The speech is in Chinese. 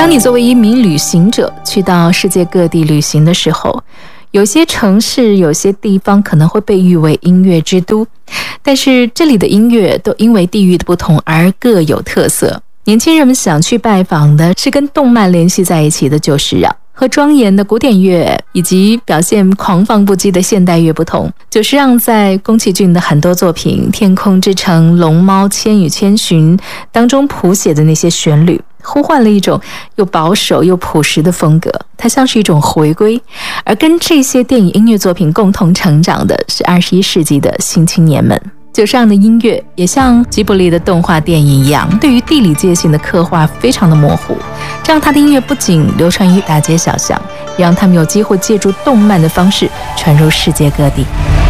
当你作为一名旅行者去到世界各地旅行的时候，有些城市有些地方可能会被誉为音乐之都，但是这里的音乐都因为地域的不同而各有特色。年轻人们想去拜访的是跟动漫联系在一起的久石让，和庄严的古典乐以及表现狂放不羁的现代乐不同，久石让在宫崎骏的很多作品《天空之城》《龙猫》《千与千寻》当中谱写的那些旋律，呼唤了一种又保守又朴实的风格，它像是一种回归。而跟这些电影音乐作品共同成长的是21世纪的新青年们。久石让的音乐也像吉卜力的动画电影一样，对于地理界限的刻画非常的模糊，这样他的音乐不仅流传于大街小巷，也让他们有机会借助动漫的方式传入世界各地。